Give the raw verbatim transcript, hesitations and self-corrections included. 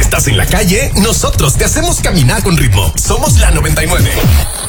estás en la calle, nosotros te hacemos caminar con ritmo. Somos la noventa y nueve.